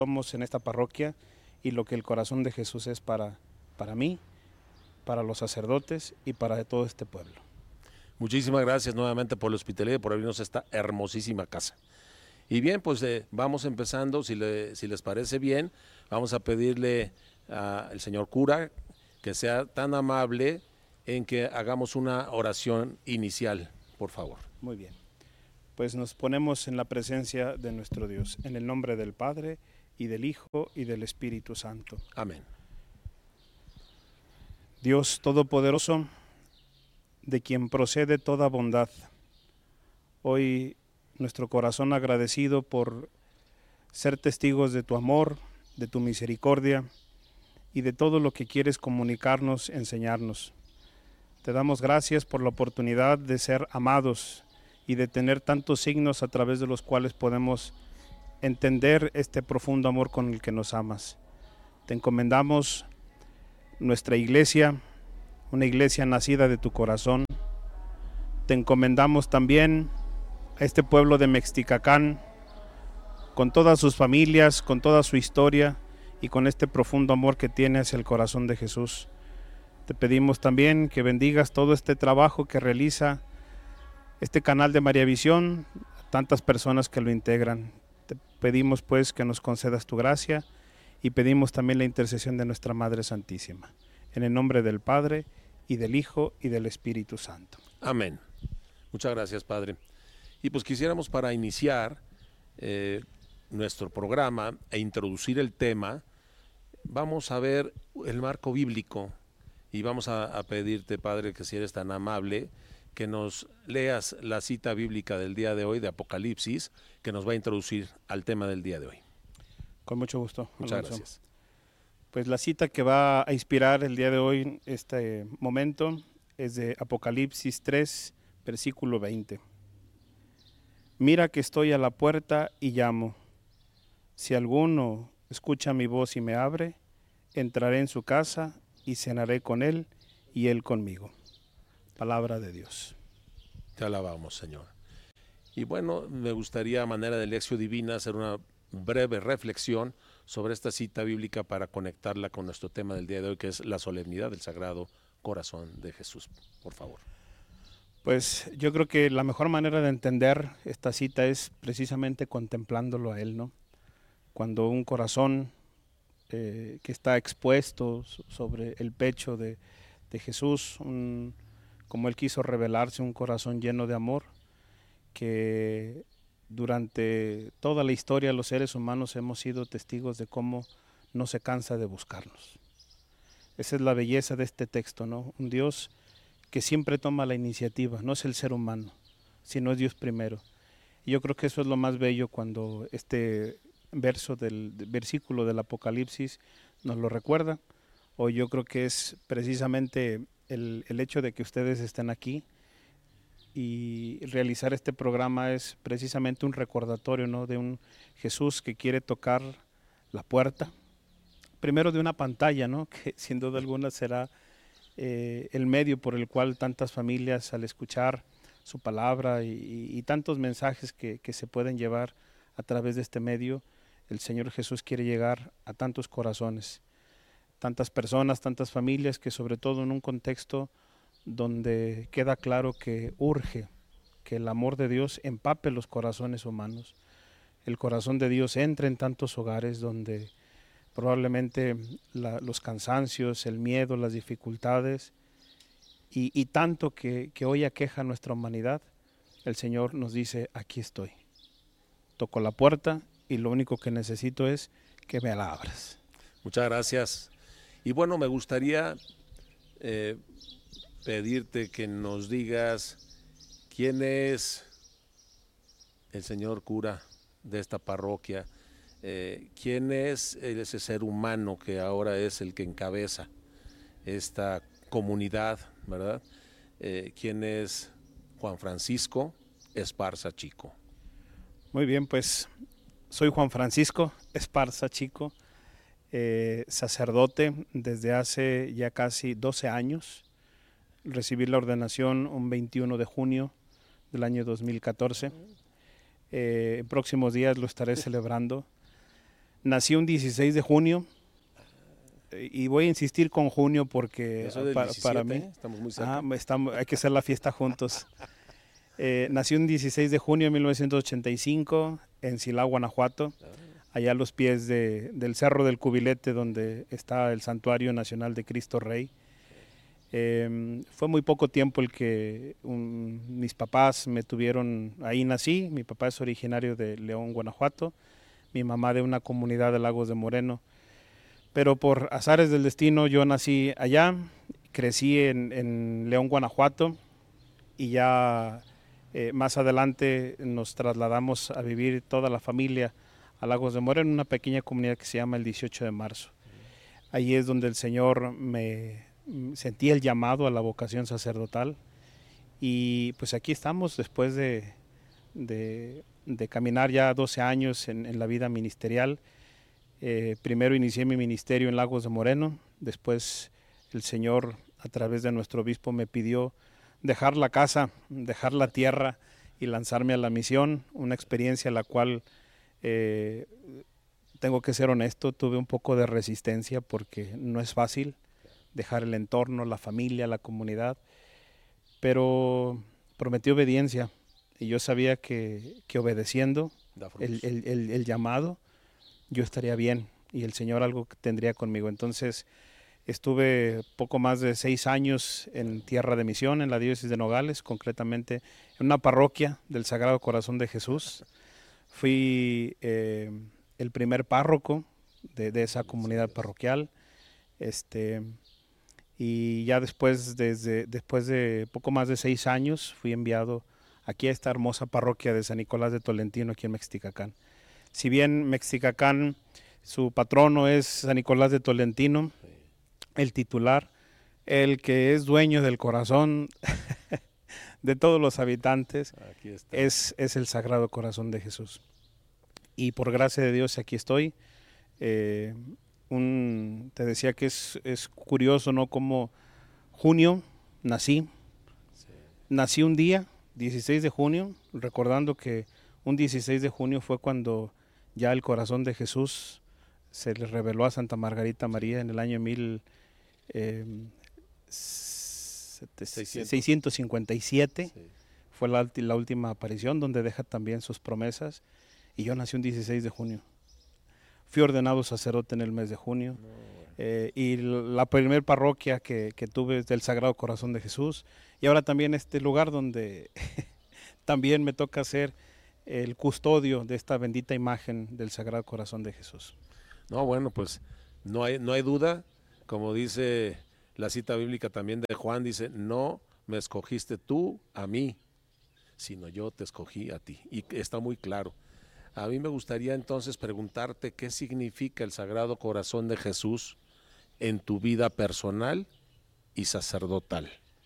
somos en esta parroquia y lo que el corazón de Jesús es para mí, para los sacerdotes y para todo este pueblo. Muchísimas gracias nuevamente por la hospitalidad y por abrirnos esta hermosísima casa. Y bien, pues vamos empezando, si les parece bien, vamos a pedirle al señor cura que sea tan amable en que hagamos una oración inicial, por favor. Muy bien, pues nos ponemos en la presencia de nuestro Dios, en el nombre del Padre, y del Hijo, y del Espíritu Santo. Amén. Dios Todopoderoso, de quien procede toda bondad, hoy nuestro corazón agradecido por ser testigos de tu amor, de tu misericordia y de todo lo que quieres comunicarnos, enseñarnos. Te damos gracias por la oportunidad de ser amados y de tener tantos signos a través de los cuales podemos entender este profundo amor con el que nos amas. Te encomendamos nuestra iglesia, una iglesia nacida de tu corazón. Te encomendamos también a este pueblo de Mexticacán, con todas sus familias, con toda su historia y con este profundo amor que tiene hacia el corazón de Jesús. Te pedimos también que bendigas todo este trabajo que realiza este canal de María Visión, tantas personas que lo integran. Te pedimos pues que nos concedas tu gracia y pedimos también la intercesión de nuestra Madre Santísima. En el nombre del Padre, y del Hijo, y del Espíritu Santo. Amén. Muchas gracias, Padre. Y pues quisiéramos para iniciar nuestro programa e introducir el tema, vamos a ver el marco bíblico y vamos a pedirte, Padre, que si eres tan amable, que nos leas la cita bíblica del día de hoy de Apocalipsis, que nos va a introducir al tema del día de hoy. Con mucho gusto. Muchas Alonso. gracias. Pues la cita que va a inspirar el día de hoy, este momento, es de Apocalipsis 3, versículo 20. Mira que estoy a la puerta y llamo. Si alguno escucha mi voz y me abre, entraré en su casa y cenaré con él y él conmigo. Palabra de Dios. Te alabamos, Señor. Y bueno, me gustaría a manera de lección divina hacer una breve reflexión sobre esta cita bíblica para conectarla con nuestro tema del día de hoy, que es la solemnidad del Sagrado Corazón de Jesús. Por favor. Pues yo creo que la mejor manera de entender esta cita es precisamente contemplándolo a Él, ¿no? Cuando un corazón que está expuesto sobre el pecho de Jesús, como Él quiso revelarse, un corazón lleno de amor, que durante toda la historia los seres humanos hemos sido testigos de cómo no se cansa de buscarnos. Esa es la belleza de este texto, ¿no? Un Dios que siempre toma la iniciativa, no es el ser humano, sino es Dios primero. Y yo creo que eso es lo más bello cuando este verso del versículo del Apocalipsis nos lo recuerda. Hoy yo creo que es precisamente el hecho de que ustedes estén aquí y realizar este programa es precisamente un recordatorio, ¿no? De un Jesús que quiere tocar la puerta, primero de una pantalla, ¿no? Que sin duda alguna será el medio por el cual tantas familias, al escuchar su palabra y tantos mensajes que se pueden llevar a través de este medio, el Señor Jesús quiere llegar a tantos corazones, tantas personas, tantas familias, que sobre todo en un contexto donde queda claro que urge que el amor de Dios empape los corazones humanos. El corazón de Dios entra en tantos hogares donde probablemente los cansancios, el miedo, las dificultades y tanto que hoy aqueja a nuestra humanidad, el Señor nos dice, aquí estoy. Toco la puerta y lo único que necesito es que me la abras. Muchas gracias. Y bueno, me gustaría pedirte que nos digas quién es el señor cura de esta parroquia, quién es ese ser humano que ahora es el que encabeza esta comunidad, ¿verdad? ¿Quién es Juan Francisco Esparza Chico? Muy bien, pues soy Juan Francisco Esparza Chico, sacerdote desde hace ya casi 12 años. Recibí la ordenación un 21 de junio del año 2014. En próximos días lo estaré celebrando. Nací un 16 de junio y voy a insistir con junio porque Eso del 17, para mí estamos muy cerca. hay que hacer la fiesta juntos. Nací un 16 de junio de 1985 en Silao, Guanajuato, allá a los pies del Cerro del Cubilete, donde está el Santuario Nacional de Cristo Rey. Fue muy poco tiempo el que mis papás me tuvieron, ahí nací. Mi papá es originario de León, Guanajuato, mi mamá de una comunidad de Lagos de Moreno, pero por azares del destino yo nací allá, crecí en León, Guanajuato, y ya más adelante nos trasladamos a vivir toda la familia a Lagos de Moreno, en una pequeña comunidad que se llama el 18 de marzo. Ahí es donde el Señor sentí el llamado a la vocación sacerdotal, y pues aquí estamos después de caminar ya 12 años en la vida ministerial. Primero inicié mi ministerio en Lagos de Moreno, después el Señor a través de nuestro obispo me pidió dejar la casa, dejar la tierra y lanzarme a la misión, una experiencia a la cual tengo que ser honesto, tuve un poco de resistencia porque no es fácil dejar el entorno, la familia, la comunidad, pero prometí obediencia y yo sabía que obedeciendo el llamado, yo estaría bien y el Señor algo tendría conmigo. Entonces estuve poco más de 6 años en tierra de misión, en la diócesis de Nogales, concretamente en una parroquia del Sagrado Corazón de Jesús. Fui el primer párroco de esa comunidad parroquial, y ya después de poco más de 6 años fui enviado aquí a esta hermosa parroquia de San Nicolás de Tolentino, aquí en Mexticacán. Si bien Mexticacán, su patrono es San Nicolás de Tolentino, el titular, el que es dueño del corazón de todos los habitantes, es el Sagrado Corazón de Jesús. Y por gracia de Dios aquí estoy. Te decía que es curioso, ¿no? Como junio nací un día, 16 de junio, recordando que un 16 de junio fue cuando ya el corazón de Jesús se le reveló a Santa Margarita María en el año 1657. Sí. Fue la última aparición donde deja también sus promesas, y yo nací un 16 de junio. Fui ordenado sacerdote en el mes de junio. Y la primer parroquia que tuve es del Sagrado Corazón de Jesús, y ahora también este lugar donde también me toca ser el custodio de esta bendita imagen del Sagrado Corazón de Jesús. No, bueno, pues no hay duda, como dice la cita bíblica también de Juan, dice, no me escogiste tú a mí, sino yo te escogí a ti, y está muy claro. A mí me gustaría entonces preguntarte qué significa el Sagrado Corazón de Jesús en tu vida personal y sacerdotal.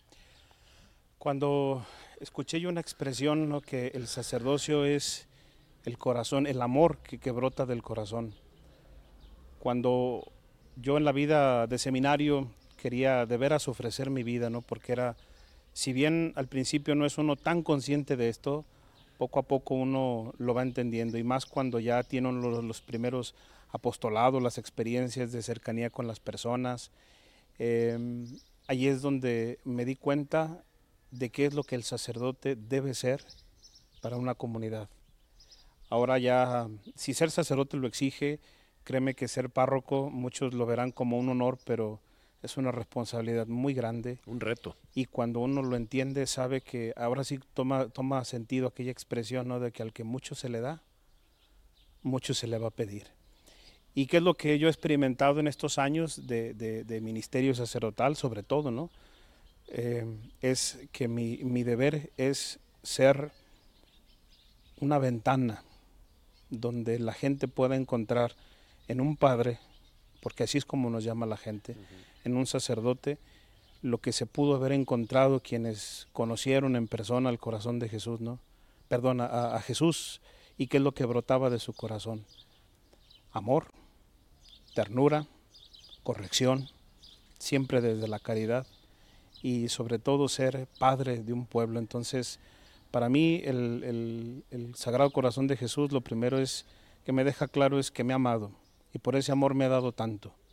Cuando escuché yo una expresión, ¿no?, que el sacerdocio es el corazón, el amor que brota del corazón. Cuando yo en la vida de seminario quería de veras ofrecer mi vida, ¿no?, porque era, si bien al principio no es uno tan consciente de esto, poco a poco uno lo va entendiendo, y más cuando ya tienen los primeros apostolados, las experiencias de cercanía con las personas. Ahí es donde me di cuenta de qué es lo que el sacerdote debe ser para una comunidad. Ahora ya, si ser sacerdote lo exige, créeme que ser párroco, muchos lo verán como un honor, pero es una responsabilidad muy grande. Un reto. Y cuando uno lo entiende, sabe que ahora sí toma sentido aquella expresión, ¿no?, de que al que mucho se le da, mucho se le va a pedir. ¿Y qué es lo que yo he experimentado en estos años de ministerio sacerdotal, sobre todo, ¿no? Es que mi deber es ser una ventana donde la gente pueda encontrar en un padre, porque así es como nos llama la gente, en un sacerdote, lo que se pudo haber encontrado quienes conocieron en persona el corazón de Jesús, ¿no? Perdón, a Jesús, y qué es lo que brotaba de su corazón. Amor, ternura, corrección, siempre desde la caridad, y sobre todo ser padre de un pueblo. Entonces, para mí el Sagrado Corazón de Jesús, lo primero es que me deja claro es que me ha amado, y por ese amor me ha dado tanto.